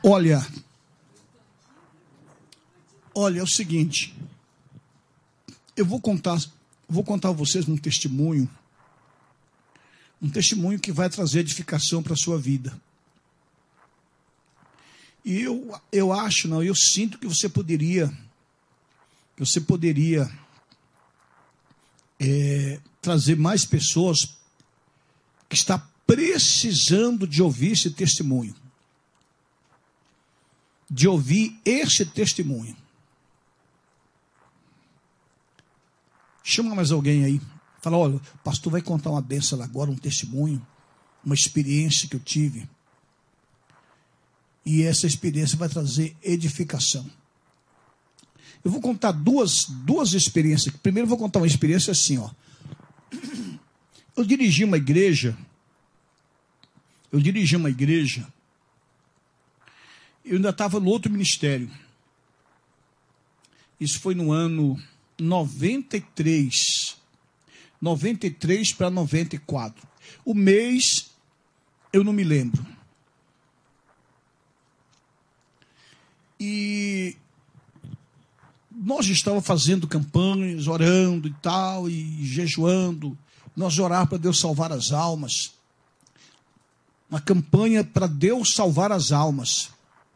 Olha, é o seguinte, eu vou contar a vocês um testemunho que vai trazer edificação para a sua vida. E eu sinto que você poderia trazer mais pessoas que está precisando de ouvir esse testemunho. De ouvir esse testemunho. Chama mais alguém aí. Fala, olha, o pastor vai contar uma bênção agora, um testemunho, uma experiência que eu tive. E essa experiência vai trazer edificação. Eu vou contar duas experiências. Primeiro eu vou contar uma experiência assim, ó. Eu dirigi uma igreja. Eu ainda estava no outro ministério. Isso foi no ano 93 para 94. O mês, eu não me lembro. E nós estávamos fazendo campanhas, orando e tal, e jejuando. Nós orávamos para Deus salvar as almas. Uma campanha para Deus salvar as almas.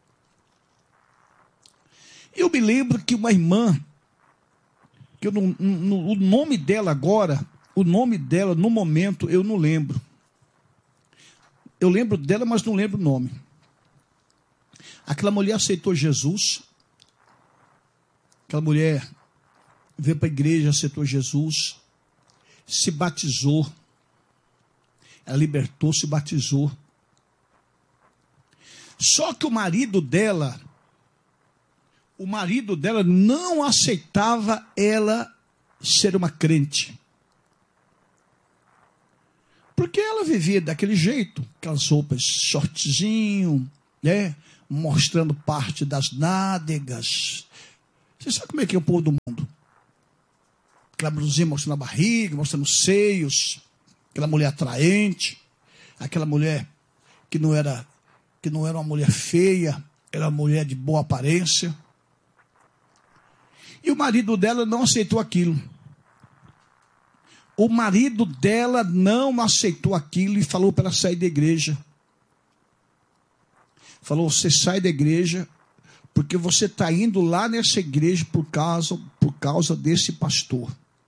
Eu me lembro que uma irmã, que o nome dela agora, no momento, eu não lembro. Eu lembro dela, mas não lembro o nome. Aquela mulher aceitou Jesus. Aquela mulher veio para a igreja, aceitou Jesus. Se batizou. Ela libertou, se batizou. Só que o marido dela não aceitava ela ser uma crente. Porque ela vivia daquele jeito, aquelas roupas shortzinho, né? Mostrando parte das nádegas. Você sabe como é que é o povo do mundo? Aquela blusinha mostrando a barriga, mostrando os seios, aquela mulher atraente, aquela mulher que não era uma mulher feia, era uma mulher de boa aparência. E o marido dela não aceitou aquilo. O marido dela não aceitou aquilo e falou para ela sair da igreja. Falou, você sai da igreja porque você está indo lá nessa igreja por causa desse pastor.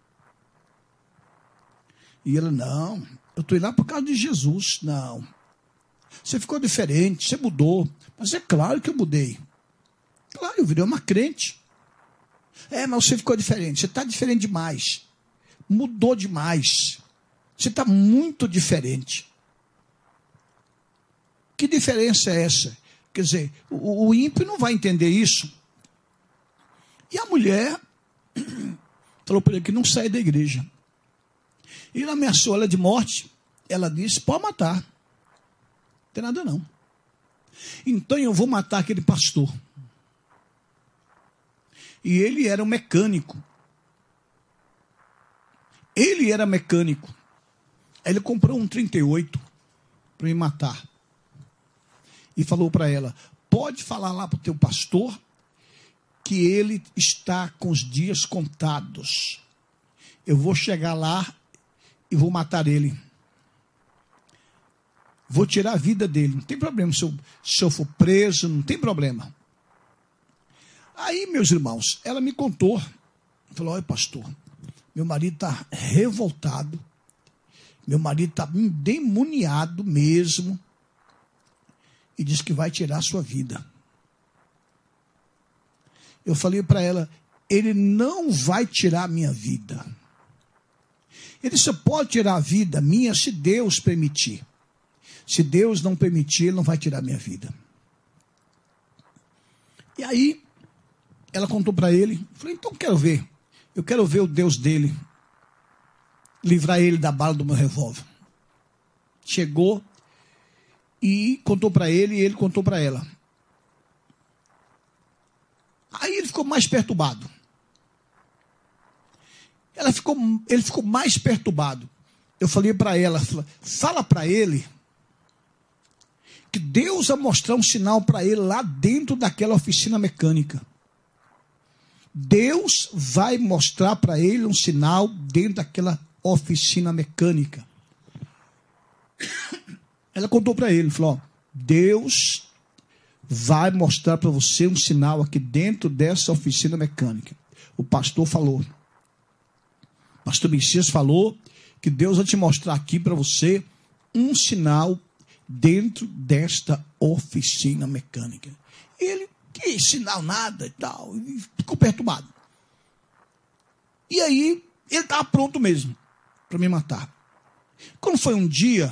E ela, não, eu estou indo lá por causa de Jesus. Não, você ficou diferente, você mudou. Mas é claro que eu mudei. Claro, eu virei uma crente. Mas você ficou diferente, você está diferente demais. Mudou demais. Você está muito diferente. Que diferença é essa? Quer dizer, o ímpio não vai entender isso. E a mulher falou para ele que não sai da igreja. E ele ameaçou ela de morte. Ela disse, pode matar. Não tem nada não. Então eu vou matar aquele pastor. E ele era um mecânico. Aí ele comprou um 38 para me matar. E falou para ela, pode falar lá para o teu pastor que ele está com os dias contados. Eu vou chegar lá e vou matar ele. Vou tirar a vida dele. Não tem problema se eu for preso, não tem problema. Aí, meus irmãos, ela me contou. Falou, olha pastor, meu marido está revoltado. Meu marido está endemoniado mesmo. E diz que vai tirar a sua vida. Eu falei para ela, ele não vai tirar a minha vida. Ele só pode tirar a vida minha se Deus permitir. Se Deus não permitir, ele não vai tirar a minha vida. E aí, ela contou para ele. Falei, então eu quero ver o Deus dele. Livrar ele da bala do meu revólver. Chegou e contou para ele e ele contou para ela. Aí ele ficou mais perturbado. Ele ficou mais perturbado. Eu falei para ela, fala para ele que Deus vai mostrar um sinal para ele lá dentro daquela oficina mecânica. Deus vai mostrar para ele um sinal dentro daquela oficina mecânica. Ela contou para ele, falou, ó, Deus vai mostrar para você um sinal aqui dentro dessa oficina mecânica. O pastor falou, o pastor Messias falou que Deus vai te mostrar aqui para você um sinal dentro desta oficina mecânica. E ele, que sinal nada e tal, e ficou perturbado. E aí, ele estava pronto mesmo para me matar. Quando foi um dia,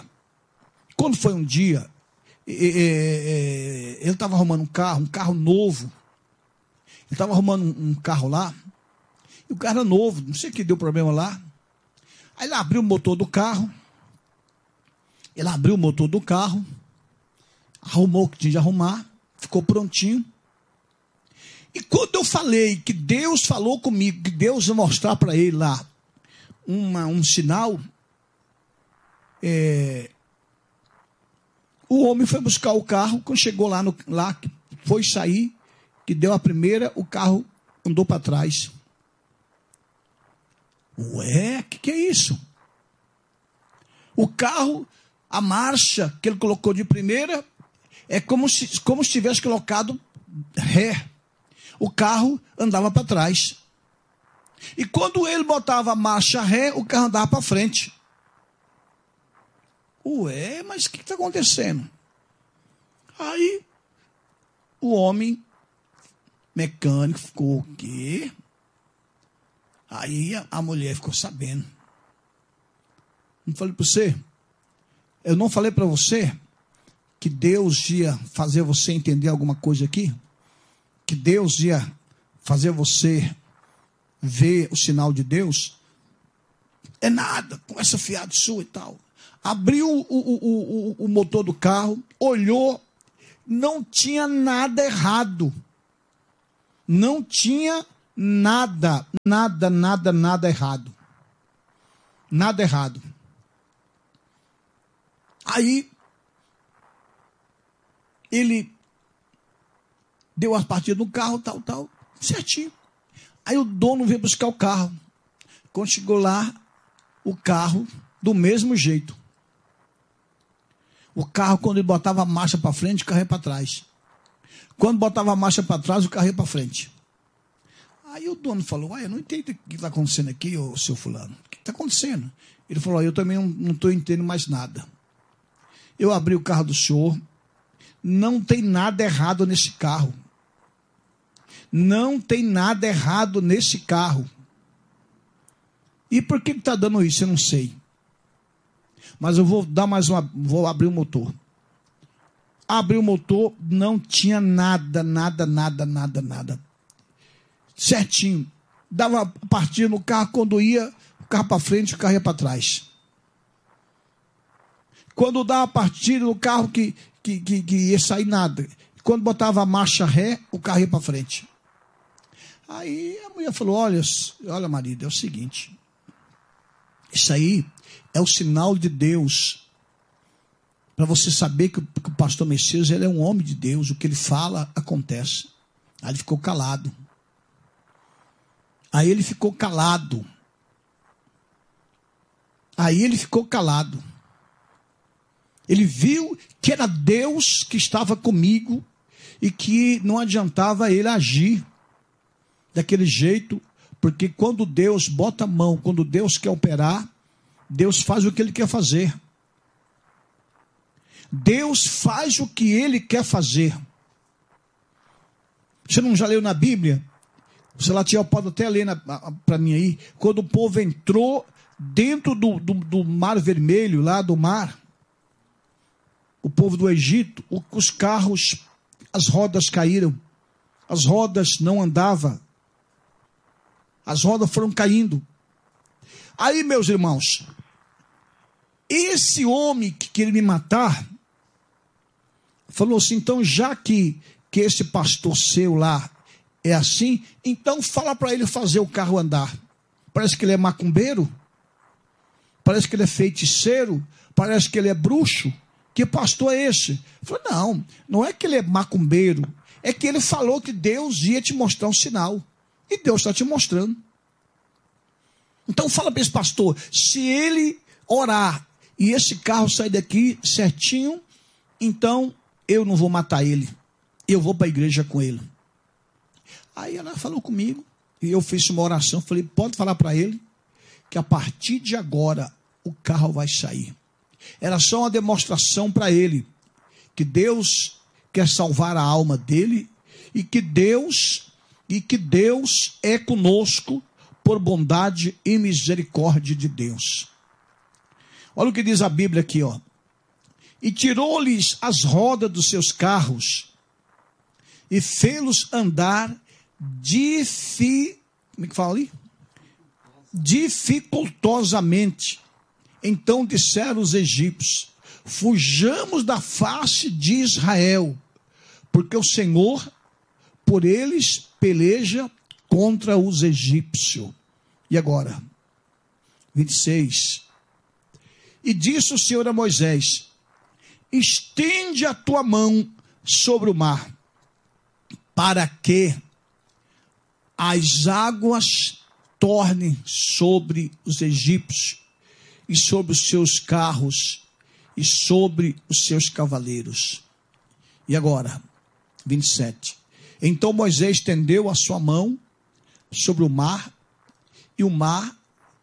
ele estava arrumando um carro novo. Ele estava arrumando um carro lá, e o carro era novo, não sei o que deu problema lá. Aí ele abriu o motor do carro, arrumou o que tinha de arrumar, ficou prontinho. E quando eu falei que Deus falou comigo, que Deus ia mostrar para ele lá um sinal, o homem foi buscar o carro. Quando chegou lá, foi sair, que deu a primeira, o carro andou para trás. Ué, o que é isso? O carro, a marcha que ele colocou de primeira, é como se tivesse colocado ré. O carro andava para trás. E quando ele botava a marcha ré, o carro andava para frente. Ué, mas o que está acontecendo? Aí, o homem mecânico ficou o quê? Aí a mulher ficou sabendo. Não falei para você? Eu não falei para você que Deus ia fazer você entender alguma coisa aqui? Que Deus ia fazer você ver o sinal de Deus? É nada, com essa fiada sua e tal. Abriu o motor do carro, olhou, não tinha nada errado. Não tinha nada errado. Nada errado. Aí, ele deu as partidas no carro, tal, certinho. Aí o dono veio buscar o carro. Quando chegou lá, o carro, do mesmo jeito. O carro, quando ele botava a marcha para frente, o carro ia para trás. Quando botava a marcha para trás, o carro ia para frente. Aí o dono falou, eu não entendo o que está acontecendo aqui, ô, seu fulano. O que está acontecendo? Ele falou, eu também não estou entendendo mais nada. Eu abri o carro do senhor, não tem nada errado nesse carro. Não tem nada errado nesse carro. E por que está dando isso? Eu não sei. Mas eu vou abrir o motor. Abri o motor, não tinha nada. Certinho. Dava partida no carro, quando ia, o carro para frente, o carro ia para trás. Quando dava partida no carro que ia sair nada. Quando botava a marcha ré, o carro ia para frente. Aí a mulher falou, olha marido, é o seguinte. Isso aí é o sinal de Deus. Para você saber que o pastor Messias, ele é um homem de Deus. O que ele fala, acontece. Aí ele ficou calado. Aí ele ficou calado. Ele viu que era Deus que estava comigo e que não adiantava ele agir daquele jeito, porque quando Deus bota a mão, quando Deus quer operar, Deus faz o que ele quer fazer. Deus faz o que ele quer fazer. Você não já leu na Bíblia? Você lá pode até ler para mim aí. Quando o povo entrou dentro do Mar Vermelho, lá do mar, o povo do Egito, os carros, as rodas caíram. As rodas não andavam. As rodas foram caindo. Aí, meus irmãos, esse homem que queria me matar, falou assim, então já que esse pastor seu lá é assim, então fala para ele fazer o carro andar. Parece que ele é macumbeiro, parece que ele é feiticeiro, parece que ele é bruxo. Que pastor é esse? Ele falou, não, não é que ele é macumbeiro, é que ele falou que Deus ia te mostrar um sinal. E Deus está te mostrando. Então fala para esse pastor, se ele orar e esse carro sair daqui certinho, então eu não vou matar ele. Eu vou para a igreja com ele. Aí ela falou comigo, e eu fiz uma oração, falei, pode falar para ele, que a partir de agora o carro vai sair. Era só uma demonstração para ele, que Deus quer salvar a alma dele, e que Deus é conosco, por bondade e misericórdia de Deus. Olha o que diz a Bíblia aqui, ó. E tirou-lhes as rodas dos seus carros, e fê-los andar dificultosamente. Então disseram os egípcios, fujamos da face de Israel, porque o Senhor por eles peleja contra os egípcios. E agora? 26. E disse o Senhor a Moisés, estende a tua mão sobre o mar, para que as águas tornem sobre os egípcios, e sobre os seus carros, e sobre os seus cavaleiros. E agora, 27. Então Moisés estendeu a sua mão sobre o mar, e o mar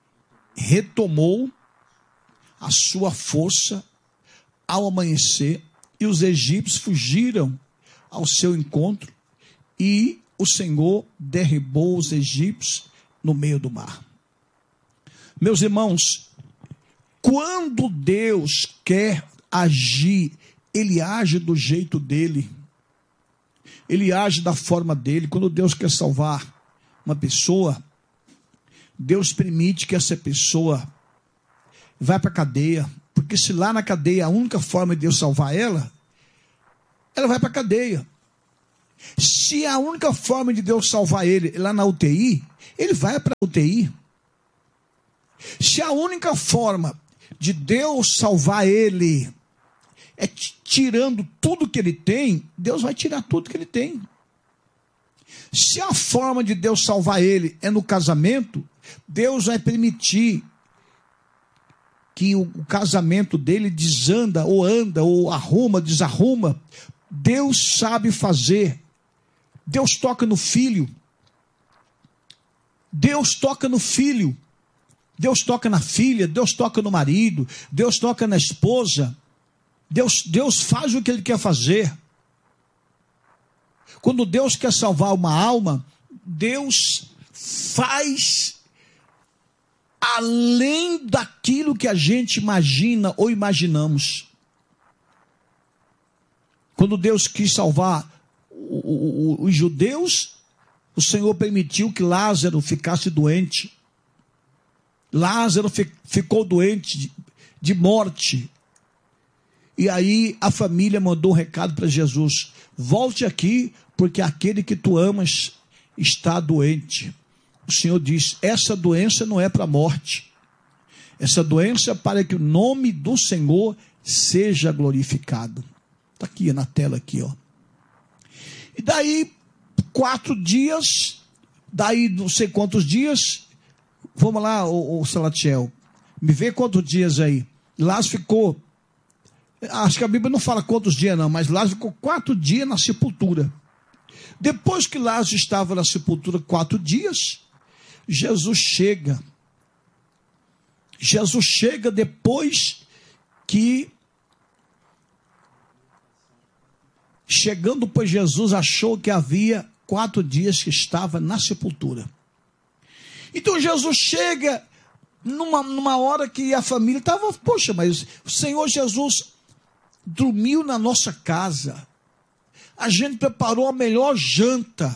retomou a sua força ao amanhecer, e os egípcios fugiram ao seu encontro, e o Senhor derribou os egípcios no meio do mar. Meus irmãos, quando Deus quer agir, Ele age do jeito dele. Ele age da forma dele. Quando Deus quer salvar uma pessoa, Deus permite que essa pessoa vá para a cadeia. Porque se lá na cadeia a única forma de Deus salvar ela, ela vai para a cadeia. Se a única forma de Deus salvar ele é lá na UTI, ele vai para a UTI. Se a única forma de Deus salvar ele é tirando tudo que ele tem, Deus vai tirar tudo que ele tem. Se a forma de Deus salvar ele é no casamento, Deus vai permitir que o casamento dele desanda, ou anda, ou arruma, desarruma. Deus sabe fazer. Deus toca no filho. Deus toca no filho. Deus toca na filha. Deus toca no marido. Deus toca na esposa. Deus faz o que Ele quer fazer. Quando Deus quer salvar uma alma, Deus faz além daquilo que a gente imagina ou imaginamos. Quando Deus quis salvar os judeus, o Senhor permitiu que Lázaro ficasse doente. Lázaro ficou doente de morte. E aí a família mandou um recado para Jesus: volte aqui, porque aquele que tu amas está doente. O Senhor diz: essa doença não é para a morte. Essa doença é para que o nome do Senhor seja glorificado. Está aqui na tela aqui, ó. E daí 4 dias, daí não sei quantos dias, vamos lá, o Salatiel, me vê quantos dias aí. Lázaro ficou, acho que a Bíblia não fala quantos dias não, mas Lázaro ficou 4 dias na sepultura. Depois que Lázaro estava na sepultura 4 dias, Jesus chega. Jesus chega depois que, chegando, pois Jesus achou que havia 4 dias que estava na sepultura. Então Jesus chega numa hora que a família estava, poxa, mas o Senhor Jesus dormiu na nossa casa. A gente preparou a melhor janta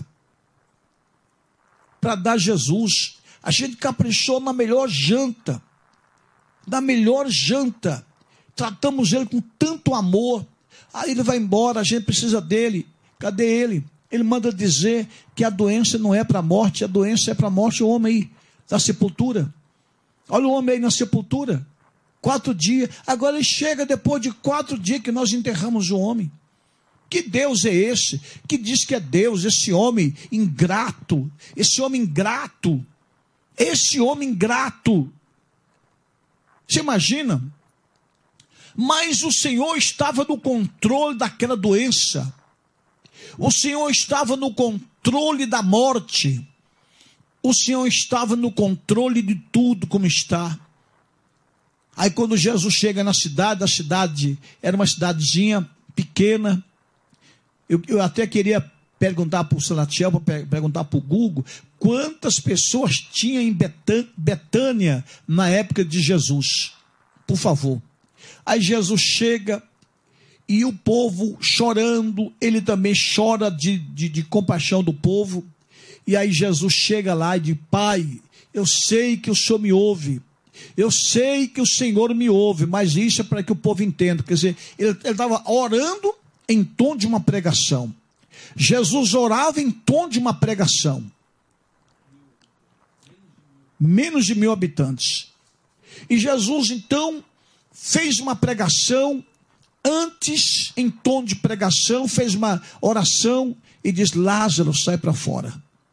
para dar a Jesus. A gente caprichou na melhor janta. Na melhor janta. Tratamos ele com tanto amor. Aí ele vai embora, a gente precisa dele. Cadê ele? Ele manda dizer que a doença não é para a morte, a doença é para a morte. O homem aí da sepultura. Olha o homem aí na sepultura. 4 dias. Agora ele chega depois de 4 dias que nós enterramos o homem. Que Deus é esse? Que diz que é Deus, esse homem ingrato. Esse homem ingrato. Esse homem ingrato. Você imagina? Mas o Senhor estava no controle daquela doença. O Senhor estava no controle da morte. O Senhor estava no controle de tudo como está. Aí quando Jesus chega na cidade, a cidade era uma cidadezinha pequena. Eu até queria perguntar para o Salatiel, perguntar para o Google, quantas pessoas tinha em Betânia na época de Jesus. Por favor. Aí Jesus chega e o povo chorando, ele também chora de compaixão do povo. E aí Jesus chega lá e diz: Pai, eu sei que o Senhor me ouve. Eu sei que o Senhor me ouve, mas isso é para que o povo entenda. Quer dizer, ele estava orando em tom de uma pregação. Jesus orava em tom de uma pregação. Menos de 1000 habitantes. E Jesus então fez uma pregação. Antes, em tom de pregação, fez uma oração e diz: Lázaro, sai para fora.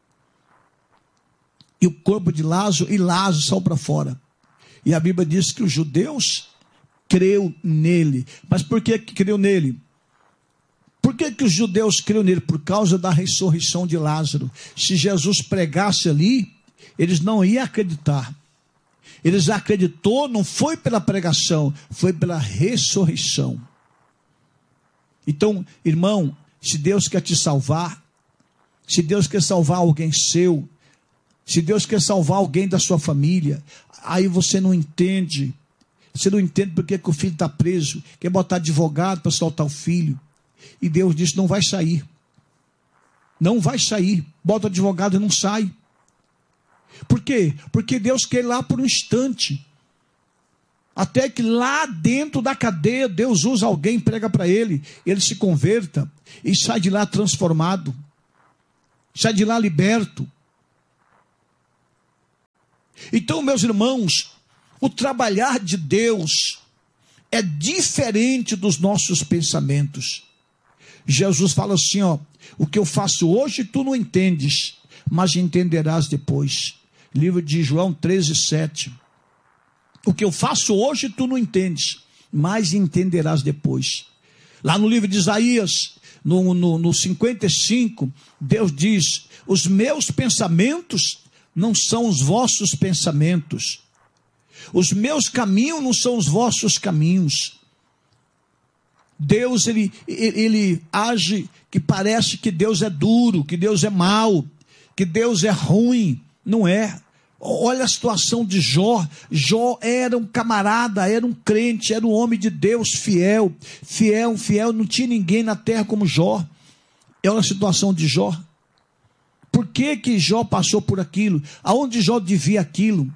E o corpo de Lázaro, saiu para fora. E a Bíblia diz que os judeus creu nele. Mas por que creu nele? Por que os judeus creu nele? Por causa da ressurreição de Lázaro. Se Jesus pregasse ali, eles não iam acreditar. Eles acreditou, não foi pela pregação, foi pela ressurreição. Então, irmão, se Deus quer te salvar, se Deus quer salvar alguém seu, se Deus quer salvar alguém da sua família, aí você não entende. Você não entende porque que o filho está preso, quer botar advogado para soltar o filho. E Deus disse: não vai sair. Não vai sair. Bota advogado e não sai. Por quê? Porque Deus quer ir lá por um instante. Até que lá dentro da cadeia, Deus usa alguém, prega para ele se converta e sai de lá transformado. Sai de lá liberto. Então, meus irmãos, o trabalhar de Deus é diferente dos nossos pensamentos. Jesus fala assim, o que eu faço hoje tu não entendes, mas entenderás depois. Livro de João 13:7. O que eu faço hoje tu não entendes, mas entenderás depois. Lá no livro de Isaías, no 55, Deus diz: os meus pensamentos não são os vossos pensamentos. Os meus caminhos não são os vossos caminhos. Deus, ele age que parece que Deus é duro, que Deus é mau, que Deus é ruim. Não é. Olha a situação de Jó. Jó era um camarada, era um crente, era um homem de Deus fiel. Fiel, não tinha ninguém na terra como Jó. Olha a situação de Jó. Por que Jó passou por aquilo? Aonde Jó devia aquilo?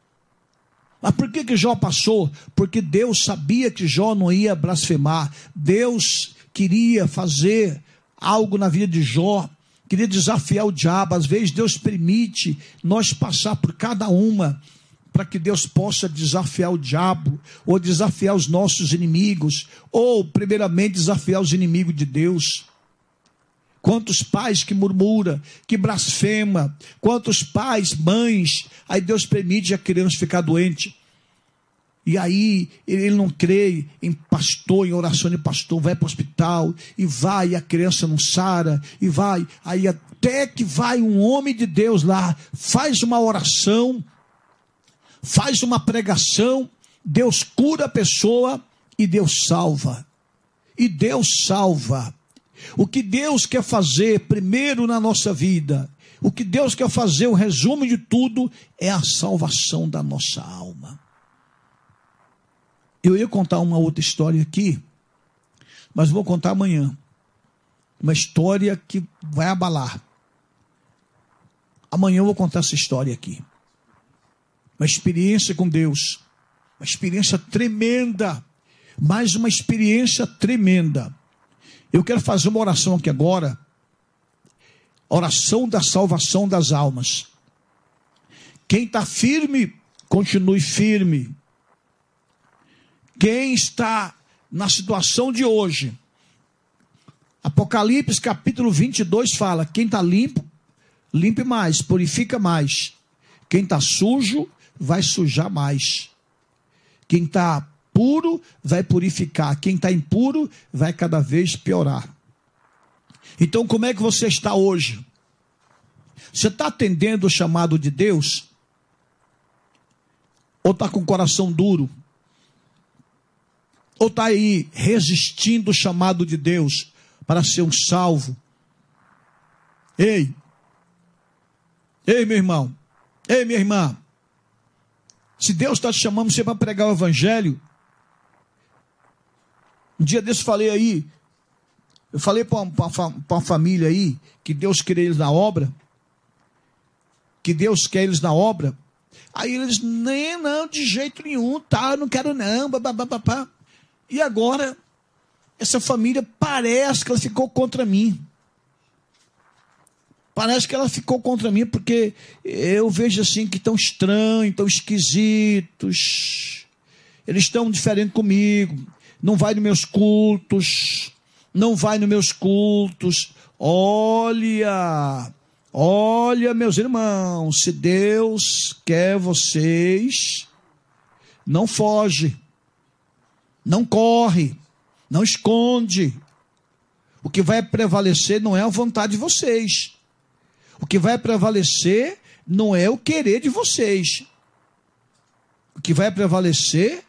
Mas por que Jó passou? Porque Deus sabia que Jó não ia blasfemar. Deus queria fazer algo na vida de Jó. Queria desafiar o diabo. Às vezes Deus permite nós passar por cada uma, para que Deus possa desafiar o diabo, ou desafiar os nossos inimigos, ou primeiramente desafiar os inimigos de Deus. Quantos pais que murmuram, que blasfema, quantos pais, mães, aí Deus permite a criança ficar doente. E aí ele não crê em pastor, em oração de pastor, vai para o hospital, e vai, e a criança não sara, e vai, aí até que vai um homem de Deus lá, faz uma oração, faz uma pregação, Deus cura a pessoa, e Deus salva. E Deus salva. O que Deus quer fazer primeiro na nossa vida, o que Deus quer fazer, o resumo de tudo, é a salvação da nossa alma. Eu ia contar uma outra história aqui, mas vou contar amanhã. Uma história que vai abalar. Amanhã eu vou contar essa história aqui. Uma experiência com Deus. Uma experiência tremenda. Mais uma experiência tremenda. Eu quero fazer uma oração aqui agora. Oração da salvação das almas. Quem está firme, continue firme. Quem está na situação de hoje, Apocalipse capítulo 22 fala, quem está limpo, limpe mais, purifica mais. Quem está sujo, vai sujar mais. Quem está puro, vai purificar. Quem está impuro, vai cada vez piorar. Então, como é que você está hoje? Você está atendendo o chamado de Deus? Ou está com o coração duro? Ou está aí resistindo o chamado de Deus para ser um salvo? Ei, meu irmão, ei, minha irmã, se Deus está te chamando você para pregar o evangelho, um dia desse eu falei para uma família aí, que Deus quer eles na obra, aí eles, nem não, de jeito nenhum, tá, não quero não, babá. E agora, essa família parece que ela ficou contra mim. Porque eu vejo assim que estão estranhos, estão esquisitos. Eles estão diferentes comigo. Não vai nos meus cultos. Olha, meus irmãos, se Deus quer vocês, não foge, não corre, não esconde. O que vai prevalecer não é a vontade de vocês. O que vai prevalecer não é o querer de vocês. O que vai prevalecer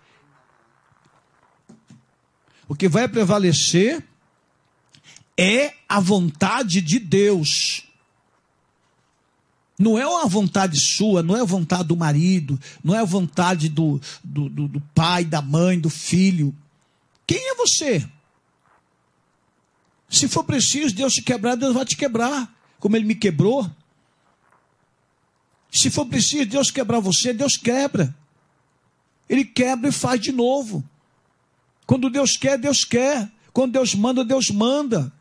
é a vontade de Deus. Não é uma vontade sua, não é a vontade do marido, não é a vontade do pai, da mãe, do filho. Quem é você? Se for preciso Deus te quebrar, Deus vai te quebrar, como Ele me quebrou. Se for preciso Deus quebrar você, Deus quebra. Ele quebra e faz de novo. Quando Deus quer, Deus quer. Quando Deus manda, Deus manda.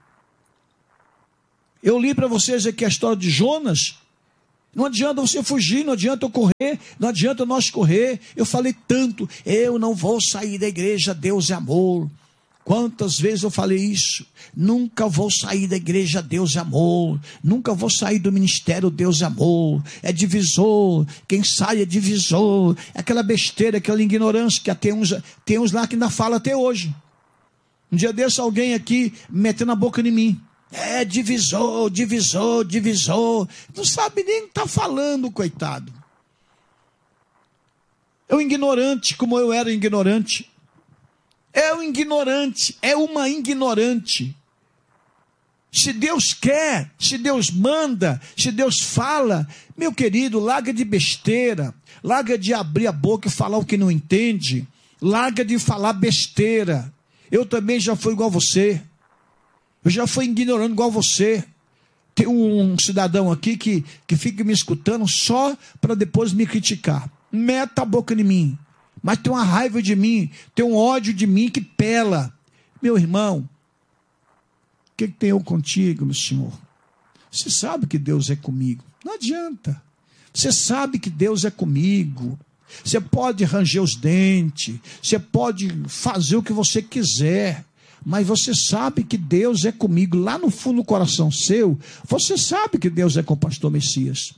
Eu li para vocês aqui a história de Jonas. Não adianta você fugir, não adianta eu correr, não adianta nós correr. Eu falei tanto, eu não vou sair da igreja, Deus é amor. Quantas vezes eu falei isso? Nunca vou sair da igreja, Deus é amor. Nunca vou sair do ministério, Deus é amor. É divisor, quem sai é divisor. É aquela besteira, aquela ignorância que tem uns lá que ainda fala até hoje. Um dia desse alguém aqui metendo a boca em mim. É divisor. Não sabe nem o que está falando, coitado. É um ignorante, como eu era ignorante. É uma ignorante. Se Deus quer, se Deus manda, se Deus fala, meu querido, larga de besteira, larga de abrir a boca e falar o que não entende, larga de falar besteira. Eu também já fui igual a você. Eu já fui ignorando igual a você. Tem um cidadão aqui que fica me escutando só para depois me criticar. Meta a boca em mim. Mas tem uma raiva de mim, tem um ódio de mim que pela. Meu irmão, o que tem eu contigo, meu senhor? Você sabe que Deus é comigo. Não adianta. Você sabe que Deus é comigo. Você pode ranger os dentes, você pode fazer o que você quiser, mas você sabe que Deus é comigo. Lá no fundo do coração seu, você sabe que Deus é com o pastor Messias.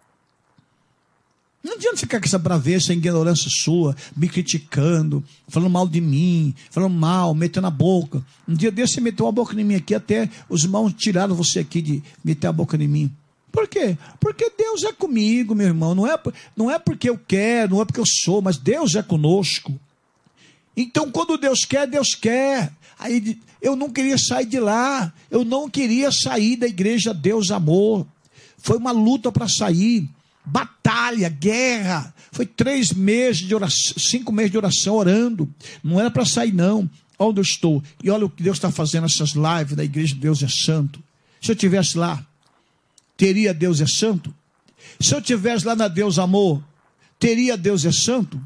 Não adianta ficar com essa braveza, essa ignorância sua, me criticando, falando mal de mim, falando mal, metendo a boca. Um dia desse você meteu a boca em mim aqui, até os irmãos tiraram você aqui de meter a boca em mim. Por quê? Porque Deus é comigo, meu irmão. Não é porque eu quero, não é porque eu sou, mas Deus é conosco. Então, quando Deus quer, Deus quer. Aí eu não queria sair de lá, eu não queria sair da igreja Deus Amor. Foi uma luta para sair. Batalha, guerra, foi 3 meses de oração, 5 meses de oração orando, não era para sair não. Onde eu estou, e olha o que Deus está fazendo nessas lives da igreja Deus é Santo. Se eu estivesse lá, teria Deus é Santo? Se eu estivesse lá na Deus Amor, teria Deus é Santo?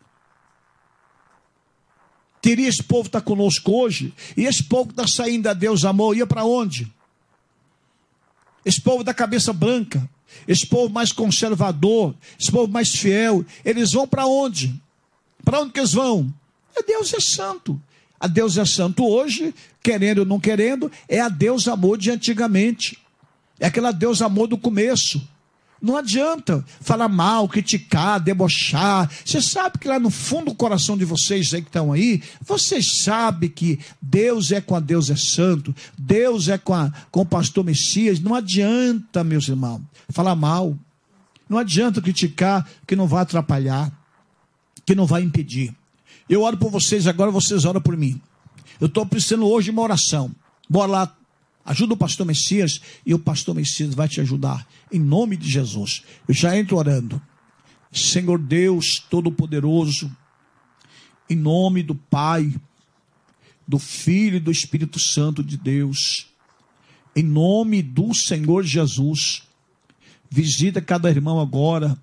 Teria esse povo que está conosco hoje? E esse povo que está saindo da Deus Amor, ia para onde? Esse povo da cabeça branca, esse povo mais conservador, esse povo mais fiel, eles vão para onde? Para onde que eles vão? Deus é santo. A Deus é santo hoje, querendo ou não querendo, é a Deus amor de antigamente. É aquela Deus amor do começo. Não adianta falar mal, criticar, debochar. Você sabe que lá no fundo do coração de vocês aí que estão aí, vocês sabem que Deus é com a Deus é santo, Deus é com o pastor Messias. Não adianta, meus irmãos, falar mal. Não adianta criticar, que não vai atrapalhar, que não vai impedir. Eu oro por vocês agora, vocês oram por mim. Eu estou precisando hoje de uma oração. Bora lá. Ajuda o pastor Messias e o pastor Messias vai te ajudar. Em nome de Jesus. Eu já entro orando. Senhor Deus Todo-Poderoso, em nome do Pai, do Filho e do Espírito Santo de Deus, em nome do Senhor Jesus, visita cada irmão agora.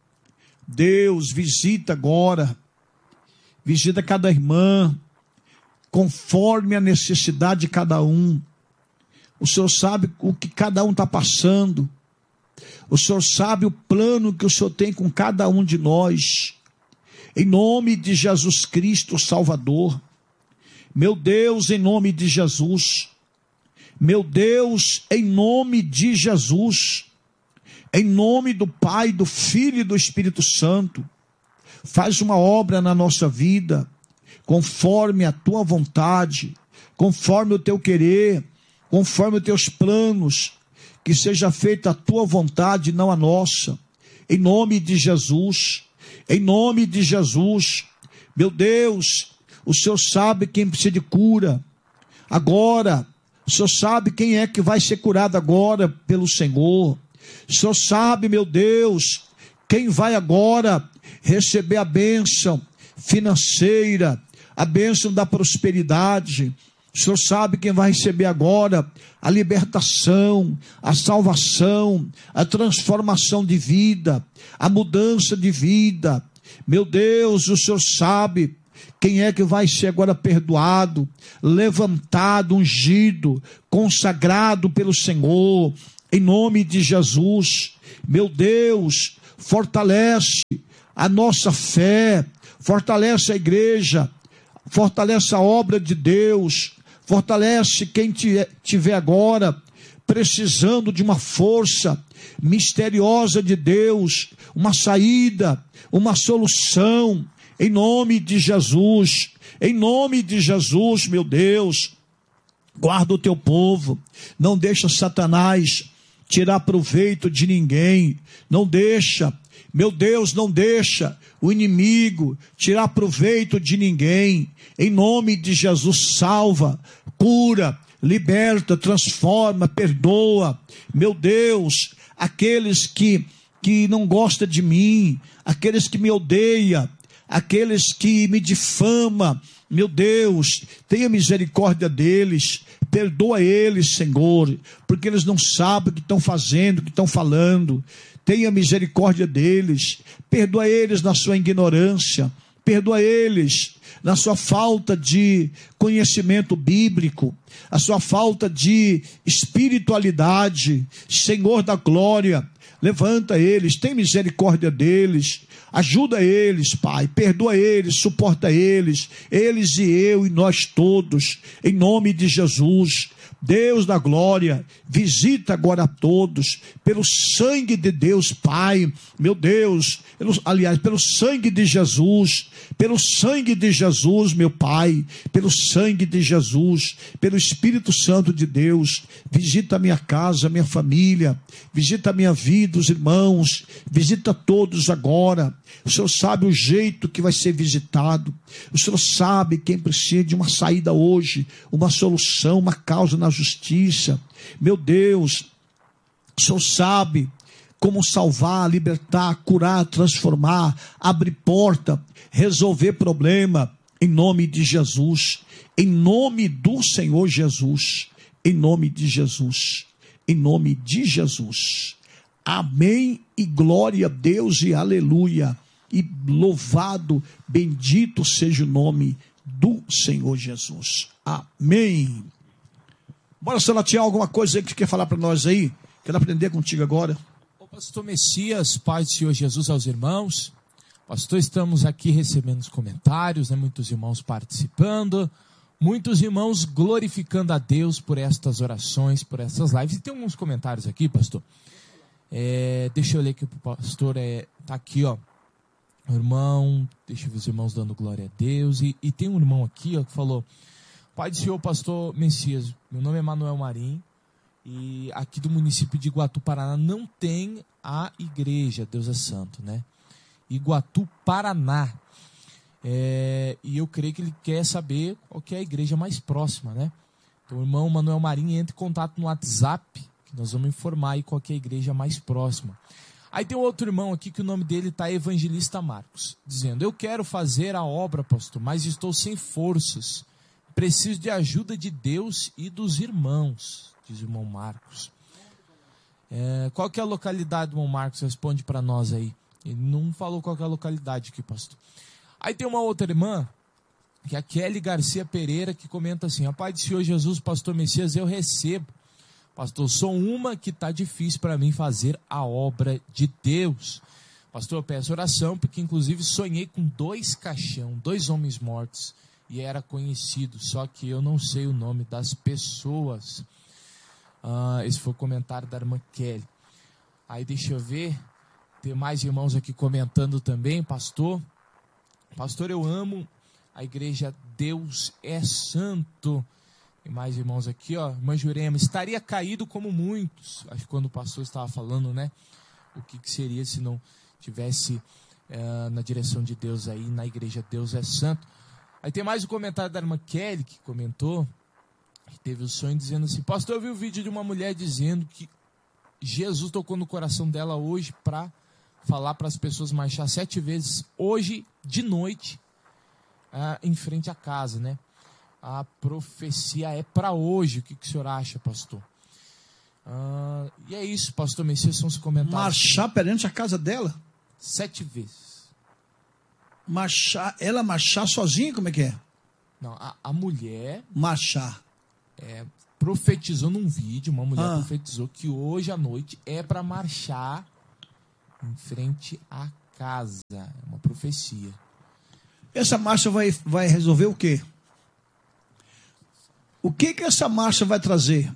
Deus, visita agora. Visita cada irmã, conforme a necessidade de cada um. O Senhor sabe o que cada um está passando. O Senhor sabe o plano que o Senhor tem com cada um de nós. Em nome de Jesus Cristo, Salvador. Meu Deus, em nome de Jesus. Meu Deus, em nome de Jesus. Em nome do Pai, do Filho e do Espírito Santo. Faz uma obra na nossa vida, conforme a tua vontade, conforme o teu querer, conforme os teus planos, que seja feita a tua vontade, não a nossa, em nome de Jesus, em nome de Jesus. Meu Deus, o Senhor sabe quem precisa de cura, agora, o Senhor sabe quem é que vai ser curado agora pelo Senhor, o Senhor sabe, meu Deus, quem vai agora receber a bênção financeira, a bênção da prosperidade. O Senhor sabe quem vai receber agora a libertação, a salvação, a transformação de vida, a mudança de vida. Meu Deus, o Senhor sabe quem é que vai ser agora perdoado, levantado, ungido, consagrado pelo Senhor, em nome de Jesus. Meu Deus, fortalece a nossa fé, fortalece a igreja, fortalece a obra de Deus, fortalece quem tiver agora precisando de uma força misteriosa de Deus, uma saída, uma solução, em nome de Jesus, meu Deus. Guarda o teu povo, não deixa Satanás tirar proveito de ninguém, não deixa, meu Deus, não deixa o inimigo tirar proveito de ninguém, em nome de Jesus. Salva, cura, liberta, transforma, perdoa, meu Deus, aqueles que não gostam de mim, aqueles que me odeiam, aqueles que me difamam, meu Deus, tenha misericórdia deles, perdoa eles, Senhor, porque eles não sabem o que estão fazendo, o que estão falando. Tenha misericórdia deles, perdoa eles na sua ignorância, perdoa eles na sua falta de conhecimento bíblico, a sua falta de espiritualidade. Senhor da glória, levanta eles, tem misericórdia deles, ajuda eles, Pai, perdoa eles, suporta eles e eu e nós todos, em nome de Jesus. Deus da glória, visita agora a todos, pelo sangue de Deus, Pai, meu Deus, pelo sangue de Jesus, meu Pai, pelo sangue de Jesus, pelo Espírito Santo de Deus, visita a minha casa, a minha família, visita a minha vida, os irmãos, visita todos agora. O Senhor sabe o jeito que vai ser visitado, o Senhor sabe quem precisa de uma saída hoje, uma solução, uma causa na justiça. Meu Deus, o Senhor sabe como salvar, libertar, curar, transformar, abrir porta, resolver problema, em nome de Jesus, em nome do Senhor Jesus, em nome de Jesus, em nome de Jesus. Amém e glória a Deus e aleluia. E louvado, bendito seja o nome do Senhor Jesus. Amém. Bora, Sala, tinha alguma coisa aí que quer falar para nós aí? Quero aprender contigo agora. Ô pastor Messias, Pai do Senhor Jesus aos irmãos. Pastor, estamos aqui recebendo os comentários, né? Muitos irmãos participando, muitos irmãos glorificando a Deus por estas orações, por essas lives. E tem alguns comentários aqui, pastor. Deixa eu ler aqui para o pastor. Tá aqui, ó. O irmão, deixa eu ver os irmãos dando glória a Deus. E tem um irmão aqui, ó, que falou: Pai do Senhor, pastor Messias, meu nome é Manuel Marim, e aqui do município de Iguatu, Paraná, não tem a igreja, Deus é Santo, né? Iguatu, Paraná. E eu creio que ele quer saber qual que é a igreja mais próxima, né? Então o irmão Manuel Marim entra em contato no WhatsApp, que nós vamos informar aí qual que é a igreja mais próxima. Aí tem outro irmão aqui que o nome dele está Evangelista Marcos, dizendo: eu quero fazer a obra, pastor, mas estou sem forças. Preciso de ajuda de Deus e dos irmãos, diz o irmão Marcos. Qual que é a localidade, irmão Marcos? Responde para nós aí. Ele não falou qual que é a localidade aqui, pastor. Aí tem uma outra irmã, que é a Kelly Garcia Pereira, que comenta assim: a paz do Senhor Jesus, pastor Messias, eu recebo. Pastor, sou uma que está difícil para mim fazer a obra de Deus. Pastor, eu peço oração, porque inclusive sonhei com 2 caixão, 2 homens mortos, e era conhecido, só que eu não sei o nome das pessoas. Esse foi o comentário da irmã Kelly. Aí deixa eu ver, tem mais irmãos aqui comentando também. Pastor, eu amo a igreja Deus é Santo. Tem mais irmãos aqui, ó. Irmã Jurema, estaria caído como muitos. Acho que quando o pastor estava falando, né? O que seria se não tivesse na direção de Deus aí, na igreja Deus é Santo. Aí tem mais um comentário da irmã Kelly, que comentou, que teve o sonho dizendo assim: pastor, eu vi o vídeo de uma mulher dizendo que Jesus tocou no coração dela hoje para falar para as pessoas marchar 7 vezes hoje de noite em frente à casa, né? A profecia é para hoje. O que o senhor acha, pastor? E é isso, pastor Messias, são os comentários. Marchar perante a casa dela? 7 vezes. Ela marchar sozinha, como é que é? Não, a mulher... Marchar. Profetizou num vídeo, uma mulher profetizou que hoje à noite é para marchar em frente à casa. É uma profecia. Essa marcha vai resolver o quê? O que essa marcha vai trazer?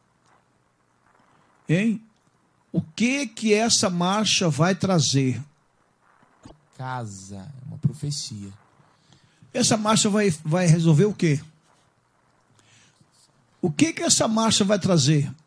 Hein? O que essa marcha vai trazer? Casa, é uma profecia. Essa marcha vai resolver o quê? O que essa marcha vai trazer?